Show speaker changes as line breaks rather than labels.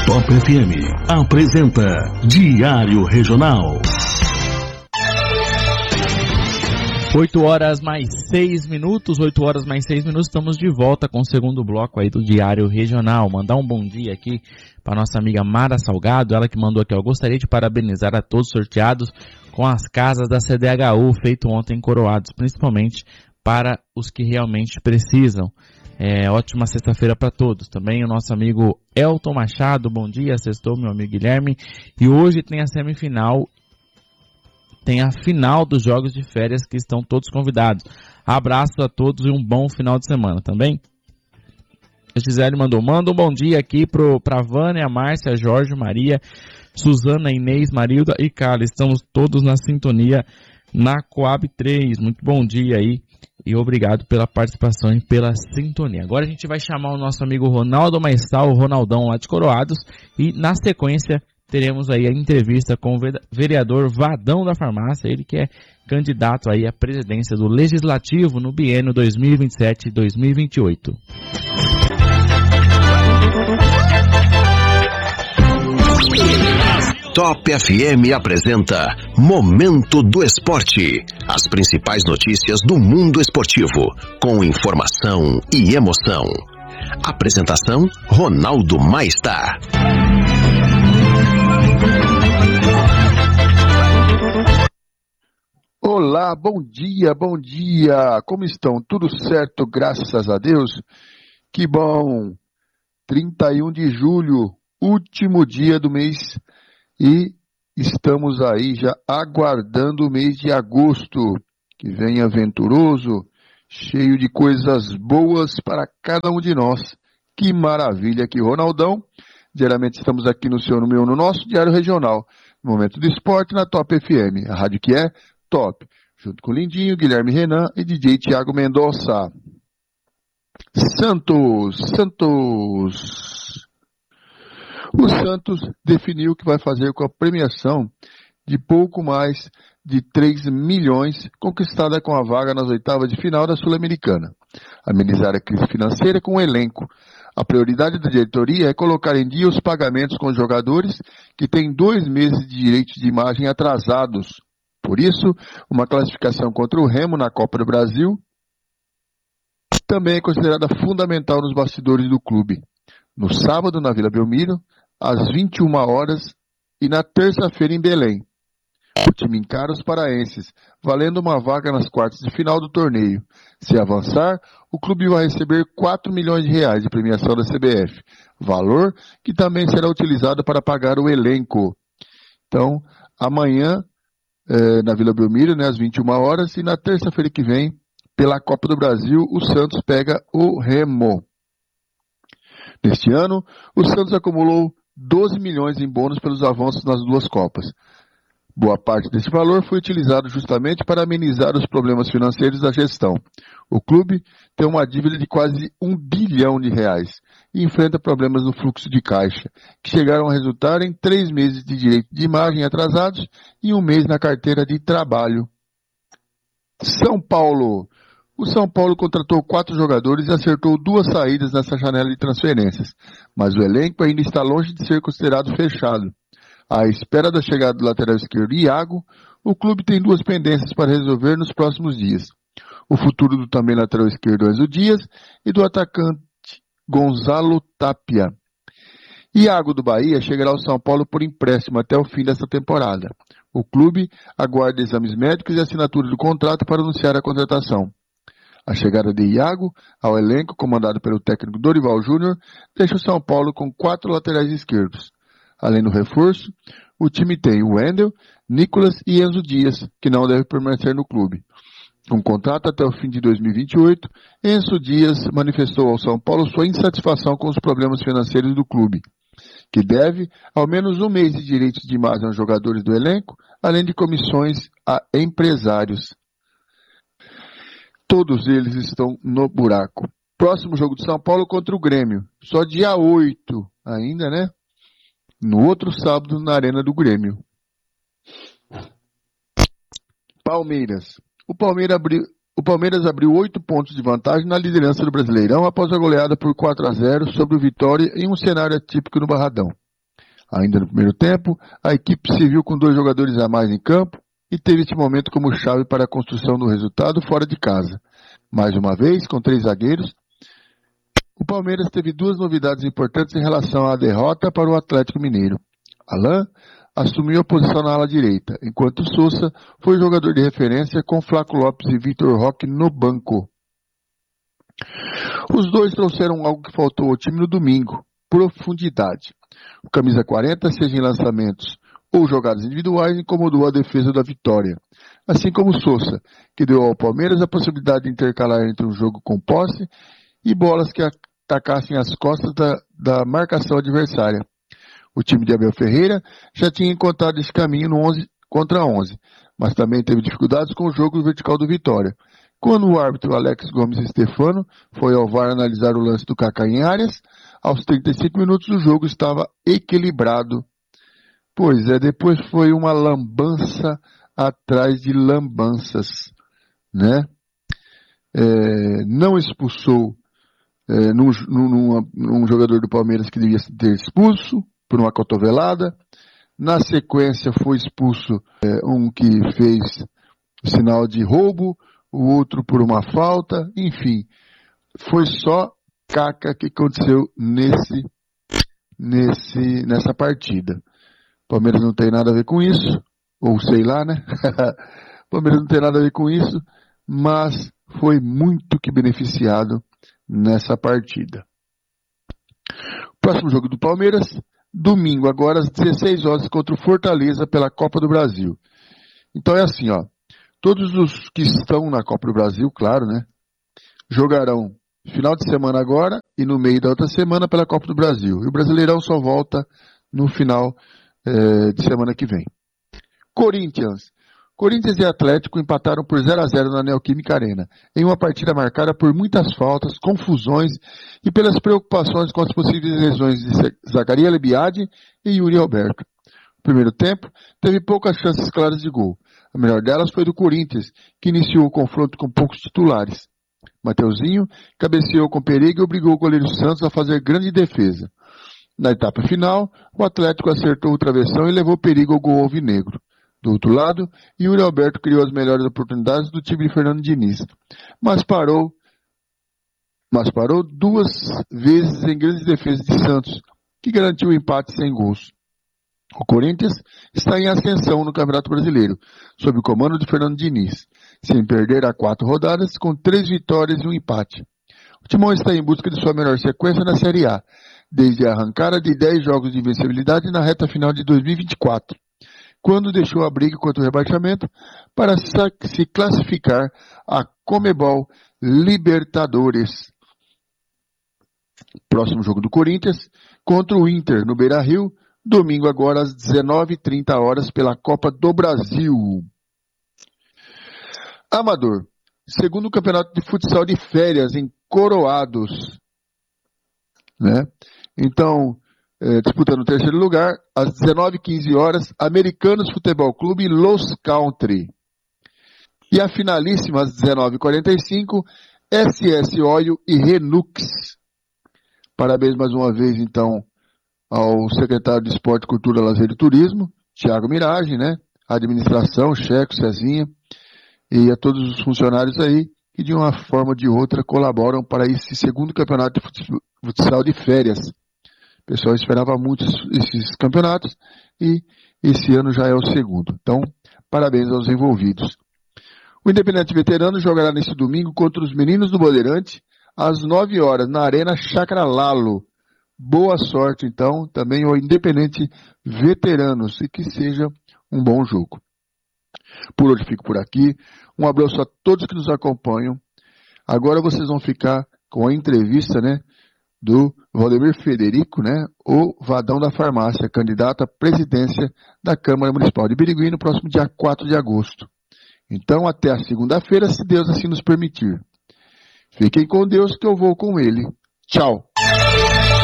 Top FM apresenta Diário Regional.
8 horas mais 6 minutos, estamos de volta com o segundo bloco aí do Diário Regional. Mandar um bom dia aqui para nossa amiga Mara Salgado, ela que mandou aqui, ó, gostaria de parabenizar a todos sorteados com as casas da CDHU feito ontem em Coroados, principalmente para os que realmente precisam. Ótima sexta-feira para todos. Também o nosso amigo Elton Machado, bom dia, sextou meu amigo Guilherme. E hoje tem a semifinal, tem a final dos jogos de férias que estão todos convidados. Abraço a todos e um bom final de semana também. A Gisele manda um bom dia aqui para Vânia, Márcia, Jorge, Maria, Suzana, Inês, Marilda e Carla. Estamos todos na sintonia na Coab 3. Muito bom dia aí. E obrigado pela participação e pela sintonia. Agora a gente vai chamar o nosso amigo Ronaldo Maistal, o Ronaldão lá de Coroados. E na sequência teremos aí a entrevista com o vereador Vadão da Farmácia. Ele que é candidato aí à presidência do Legislativo no biênio 2027-2028.
Top FM apresenta Momento do Esporte. As principais notícias do mundo esportivo, com informação e emoção. Apresentação, Ronaldo Maistar.
Olá, bom dia. Como estão? Tudo certo, graças a Deus? Que bom! 31 de julho, último dia do mês. E estamos aí já aguardando o mês de agosto, que vem aventuroso, cheio de coisas boas para cada um de nós. Que maravilha, que Ronaldão. Diariamente estamos aqui no seu, no meu, no nosso Diário Regional, no Momento do Esporte na Top FM, a rádio que é top, junto com o Lindinho, Guilherme Renan e DJ Thiago Mendonça. Santos. O Santos definiu o que vai fazer com a premiação de pouco mais de 3 milhões conquistada com a vaga nas oitavas de final da Sul-Americana. Amenizar a crise financeira com o elenco. A prioridade da diretoria é colocar em dia os pagamentos com os jogadores que têm 2 meses de direitos de imagem atrasados. Por isso, uma classificação contra o Remo na Copa do Brasil também é considerada fundamental nos bastidores do clube. No sábado, na Vila Belmiro, às 21 horas, e na terça-feira em Belém. O time encara os paraenses, valendo uma vaga nas quartas de final do torneio. Se avançar, o clube vai receber 4 milhões de reais de premiação da CBF, valor que também será utilizado para pagar o elenco. Então, amanhã, na Vila Belmiro, às 21 horas, e na terça-feira que vem, pela Copa do Brasil, o Santos pega o Remo. Neste ano, o Santos acumulou 12 milhões em bônus pelos avanços nas duas Copas. Boa parte desse valor foi utilizado justamente para amenizar os problemas financeiros da gestão. O clube tem uma dívida de quase 1 bilhão de reais e enfrenta problemas no fluxo de caixa, que chegaram a resultar em 3 meses de direito de imagem atrasados e 1 mês na carteira de trabalho. São Paulo. O São Paulo contratou 4 jogadores e acertou 2 saídas nessa janela de transferências, mas o elenco ainda está longe de ser considerado fechado. À espera da chegada do lateral esquerdo Iago, o clube tem 2 pendências para resolver nos próximos dias. O futuro do também lateral esquerdo Enzo Dias e do atacante Gonzalo Tapia. Iago do Bahia chegará ao São Paulo por empréstimo até o fim desta temporada. O clube aguarda exames médicos e assinatura do contrato para anunciar a contratação. A chegada de Iago ao elenco, comandado pelo técnico Dorival Júnior, deixa o São Paulo com 4 laterais esquerdos. Além do reforço, o time tem o Wendel, Nicolas e Enzo Dias, que não deve permanecer no clube. Com contrato até o fim de 2028, Enzo Dias manifestou ao São Paulo sua insatisfação com os problemas financeiros do clube, que deve ao menos 1 mês de direitos de imagem aos jogadores do elenco, além de comissões a empresários. Todos eles estão no buraco. Próximo jogo de São Paulo contra o Grêmio. Só dia 8 ainda, né? No outro sábado, na Arena do Grêmio. Palmeiras. O Palmeiras abriu 8 pontos de vantagem na liderança do Brasileirão após a goleada por 4-0 sobre o Vitória em um cenário atípico no Barradão. Ainda no primeiro tempo, a equipe se viu com 2 jogadores a mais em campo e teve este momento como chave para a construção do resultado fora de casa. Mais uma vez, com 3 zagueiros, o Palmeiras teve 2 novidades importantes em relação à derrota para o Atlético Mineiro. Alain assumiu a posição na ala direita, enquanto Sousa foi jogador de referência com Flaco Lopes e Vitor Roque no banco. Os dois trouxeram algo que faltou ao time no domingo: profundidade. O camisa 40, seja em lançamentos ou jogadas individuais, incomodou a defesa da vitória. Assim como Sousa, que deu ao Palmeiras a possibilidade de intercalar entre um jogo com posse e bolas que atacassem as costas da marcação adversária. O time de Abel Ferreira já tinha encontrado esse caminho no 11 contra 11, mas também teve dificuldades com o jogo vertical do Vitória. Quando o árbitro Alex Gomes Stefano foi ao VAR analisar o lance do Kaká em Arias, aos 35 minutos o jogo estava equilibrado. Pois é, depois foi uma lambança atrás de lambanças, né? Não expulsou num jogador do Palmeiras que devia ter expulso por uma cotovelada. Na sequência foi expulso um que fez o sinal de roubo, o outro por uma falta, enfim. Foi só caca que aconteceu nessa partida. O Palmeiras não tem nada a ver com isso, ou sei lá, né? O Palmeiras não tem nada a ver com isso, mas foi muito que beneficiado nessa partida. Próximo jogo do Palmeiras, domingo, agora às 16 horas, contra o Fortaleza pela Copa do Brasil. Então é assim, ó. Todos os que estão na Copa do Brasil, claro, né? Jogarão final de semana agora e no meio da outra semana pela Copa do Brasil. E o Brasileirão só volta no final de semana que vem. Corinthians e Atlético empataram por 0-0 na Neoquímica Arena, em uma partida marcada por muitas faltas, confusões e pelas preocupações com as possíveis lesões de Zacarias Lebiade e Yuri Alberto. No primeiro tempo, teve poucas chances claras de gol. A melhor delas foi do Corinthians, que iniciou o confronto com poucos titulares. Mateuzinho cabeceou com perigo e obrigou o goleiro Santos a fazer grande defesa. Na etapa final, o Atlético acertou o travessão e levou perigo ao gol alvinegro. Do outro lado, Yuri Alberto criou as melhores oportunidades do time de Fernando Diniz, mas parou 2 vezes em grandes defesas de Santos, que garantiu o empate sem gols. O Corinthians está em ascensão no Campeonato Brasileiro, sob o comando de Fernando Diniz, sem perder há 4 rodadas, com 3 vitórias e um empate. O Timão está em busca de sua melhor sequência na Série A, desde a arrancada de 10 jogos de invencibilidade na reta final de 2024, quando deixou a briga contra o rebaixamento para se classificar a Conmebol Libertadores. Próximo jogo do Corinthians, contra o Inter, no Beira-Rio, domingo agora às 19h30 pela Copa do Brasil. Amador, segundo campeonato de futsal de férias em Coroados, né? Então, disputando o terceiro lugar, às 19h15, Americanos Futebol Clube e Los Country. E a finalíssima, às 19h45, SS Oil e Renux. Parabéns mais uma vez, então, ao secretário de Esporte, Cultura, Lazer e Turismo, Thiago Mirage, né? A administração, Checo, Cezinha, e a todos os funcionários aí que de uma forma ou de outra colaboram para esse segundo campeonato de futsal de férias. O pessoal esperava muito esses campeonatos e esse ano já é o segundo. Então, parabéns aos envolvidos. O Independente Veterano jogará nesse domingo contra os Meninos do Bandeirante às 9h na Arena Chácara Lalo. Boa sorte, então, também ao Independente Veteranos e que seja um bom jogo. Por hoje fico por aqui. Um abraço a todos que nos acompanham. Agora vocês vão ficar com a entrevista, né, do Valdemir Federico, né, o Vadão da Farmácia, candidato à presidência da Câmara Municipal de Birigui no próximo dia 4 de agosto. Então, até a segunda-feira, se Deus assim nos permitir. Fiquem com Deus que eu vou com ele. Tchau!